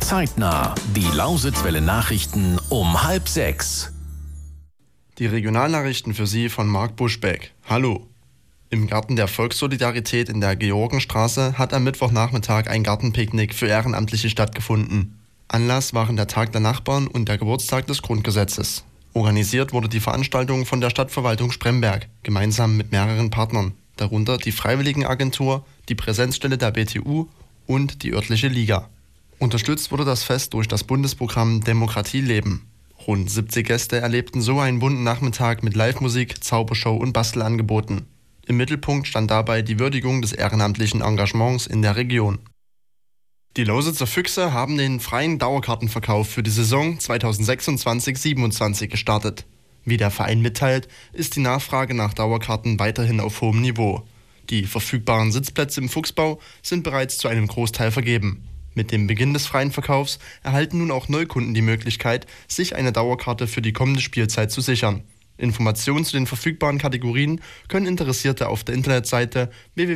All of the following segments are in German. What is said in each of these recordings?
Zeitnah. Die Lausitzwelle Nachrichten um 5:30. Die Regionalnachrichten für Sie von Marc Buschbeck. Hallo. Im Garten der Volkssolidarität in der Georgenstraße hat am Mittwochnachmittag ein Gartenpicknick für Ehrenamtliche stattgefunden. Anlass waren der Tag der Nachbarn und der Geburtstag des Grundgesetzes. Organisiert wurde die Veranstaltung von der Stadtverwaltung Spremberg, gemeinsam mit mehreren Partnern, darunter die Freiwilligenagentur, die Präsenzstelle der BTU und die örtliche Liga. Unterstützt wurde das Fest durch das Bundesprogramm Demokratie leben. Rund 70 Gäste erlebten so einen bunten Nachmittag mit Live-Musik, Zaubershow und Bastelangeboten. Im Mittelpunkt stand dabei die Würdigung des ehrenamtlichen Engagements in der Region. Die Lausitzer Füchse haben den freien Dauerkartenverkauf für die Saison 2026/27 gestartet. Wie der Verein mitteilt, ist die Nachfrage nach Dauerkarten weiterhin auf hohem Niveau. Die verfügbaren Sitzplätze im Fuchsbau sind bereits zu einem Großteil vergeben. Mit dem Beginn des freien Verkaufs erhalten nun auch Neukunden die Möglichkeit, sich eine Dauerkarte für die kommende Spielzeit zu sichern. Informationen zu den verfügbaren Kategorien können Interessierte auf der Internetseite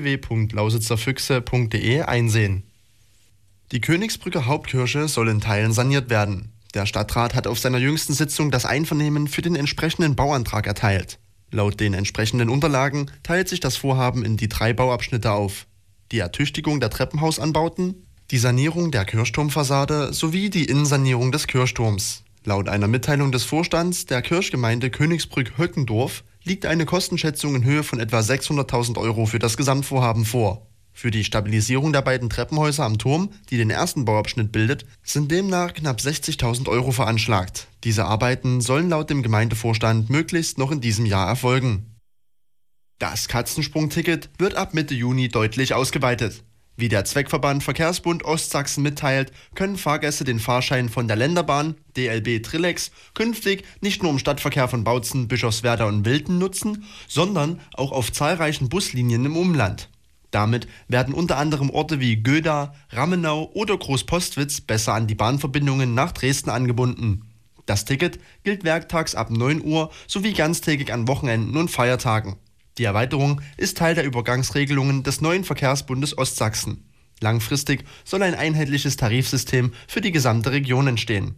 www.lausitzerfüchse.de einsehen. Die Königsbrücker Hauptkirche soll in Teilen saniert werden. Der Stadtrat hat auf seiner jüngsten Sitzung das Einvernehmen für den entsprechenden Bauantrag erteilt. Laut den entsprechenden Unterlagen teilt sich das Vorhaben in die 3 Bauabschnitte auf: die Ertüchtigung der Treppenhausanbauten, die Sanierung der Kirchturmfassade sowie die Innensanierung des Kirchturms. Laut einer Mitteilung des Vorstands der Kirchgemeinde Königsbrück-Höckendorf liegt eine Kostenschätzung in Höhe von etwa 600.000 € für das Gesamtvorhaben vor. Für die Stabilisierung der beiden Treppenhäuser am Turm, die den ersten Bauabschnitt bildet, sind demnach knapp 60.000 € veranschlagt. Diese Arbeiten sollen laut dem Gemeindevorstand möglichst noch in diesem Jahr erfolgen. Das Katzensprung-Ticket wird ab Mitte Juni deutlich ausgeweitet. Wie der Zweckverband Verkehrsbund Ostsachsen mitteilt, können Fahrgäste den Fahrschein von der Länderbahn DLB Trillex künftig nicht nur im Stadtverkehr von Bautzen, Bischofswerda und Wilten nutzen, sondern auch auf zahlreichen Buslinien im Umland. Damit werden unter anderem Orte wie Göda, Rammenau oder Großpostwitz besser an die Bahnverbindungen nach Dresden angebunden. Das Ticket gilt werktags ab 9 Uhr sowie ganztägig an Wochenenden und Feiertagen. Die Erweiterung ist Teil der Übergangsregelungen des neuen Verkehrsbundes Ostsachsen. Langfristig soll ein einheitliches Tarifsystem für die gesamte Region entstehen.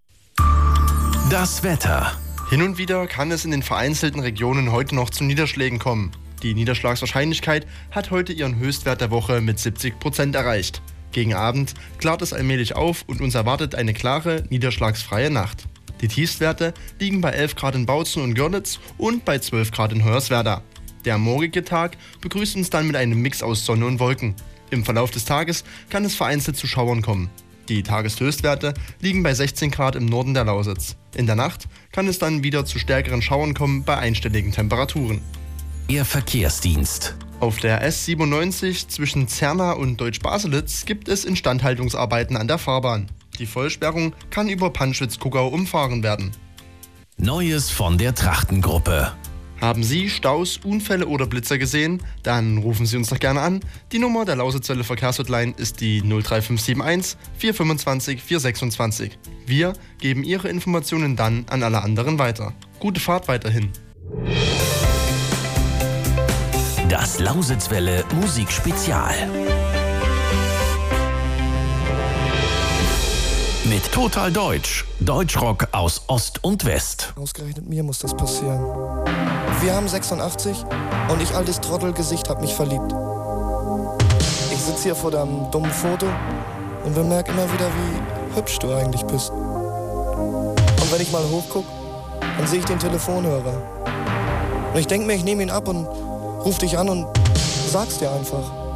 Das Wetter. Hin und wieder kann es in den vereinzelten Regionen heute noch zu Niederschlägen kommen. Die Niederschlagswahrscheinlichkeit hat heute ihren Höchstwert der Woche mit 70% erreicht. Gegen Abend klart es allmählich auf und uns erwartet eine klare, niederschlagsfreie Nacht. Die Tiefstwerte liegen bei 11 Grad in Bautzen und Görlitz und bei 12 Grad in Hoyerswerda. Der morgige Tag begrüßt uns dann mit einem Mix aus Sonne und Wolken. Im Verlauf des Tages kann es vereinzelt zu Schauern kommen. Die Tageshöchstwerte liegen bei 16 Grad im Norden der Lausitz. In der Nacht kann es dann wieder zu stärkeren Schauern kommen bei einstelligen Temperaturen. Ihr Verkehrsdienst. Auf der S97 zwischen Zerna und Deutsch-Baselitz gibt es Instandhaltungsarbeiten an der Fahrbahn. Die Vollsperrung kann über Panschwitz-Kuggau umfahren werden. Neues von der Trachtengruppe. Haben Sie Staus, Unfälle oder Blitzer gesehen? Dann rufen Sie uns doch gerne an. Die Nummer der Lausitzwelle Verkehrshotline ist die 03571 425 426. Wir geben Ihre Informationen dann an alle anderen weiter. Gute Fahrt weiterhin. Das Lausitzwelle Musikspezial. Mit Total Deutsch. Deutschrock aus Ost und West. Ausgerechnet mir muss das passieren. Wir haben 86 und ich, altes Trottelgesicht, hab mich verliebt. Ich sitze hier vor deinem dummen Foto und bemerke immer wieder, wie hübsch du eigentlich bist. Und wenn ich mal hochguck, dann sehe ich den Telefonhörer. Und ich denke mir, ich nehme ihn ab und ruf dich an und sag's dir einfach.